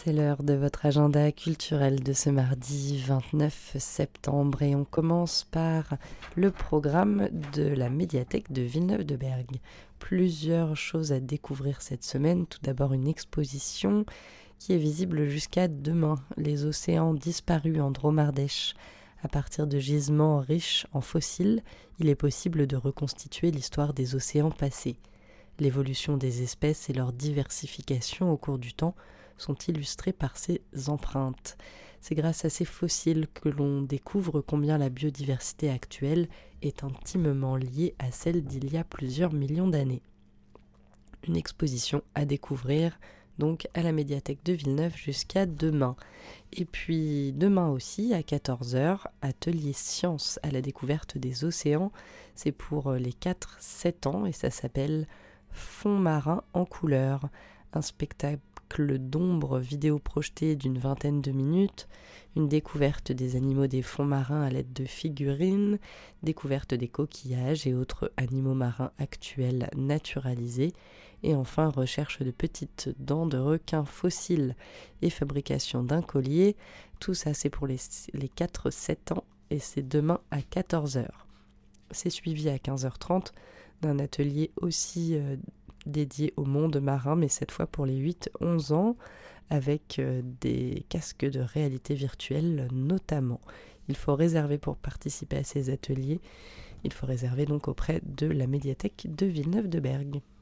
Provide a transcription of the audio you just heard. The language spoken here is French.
C'est l'heure de votre agenda culturel de ce mardi 29 septembre et on commence par le programme de la médiathèque de Villeneuve-de-Berg. Plusieurs choses à découvrir cette semaine. Tout d'abord une exposition qui est visible jusqu'à demain. Les océans disparus en Dromardèche. À partir de gisements riches en fossiles, il est possible de reconstituer l'histoire des océans passés. L'évolution des espèces et leur diversification au cours du temps sont illustrées par ces empreintes. C'est grâce à ces fossiles que l'on découvre combien la biodiversité actuelle est intimement liée à celle d'il y a plusieurs millions d'années. Une exposition à découvrir donc à la médiathèque de Villeneuve jusqu'à demain. Et puis demain aussi à 14h, atelier sciences à la découverte des océans. C'est pour les 4-7 ans et ça s'appelle Fonds marins en couleurs. Un spectacle d'ombre vidéo projetée d'une vingtaine de minutes, une découverte des animaux des fonds marins à l'aide de figurines, découverte des coquillages et autres animaux marins actuels naturalisés, et enfin recherche de petites dents de requins fossiles et fabrication d'un collier. Tout ça c'est pour les 4-7 ans et c'est demain à 14h. C'est suivi à 15h30 d'un atelier aussi dédié au monde marin, mais cette fois pour les 8-11 ans, avec des casques de réalité virtuelle notamment. Il faut réserver pour participer à ces ateliers. Il faut réserver donc auprès de la médiathèque de Villeneuve-de-Berg.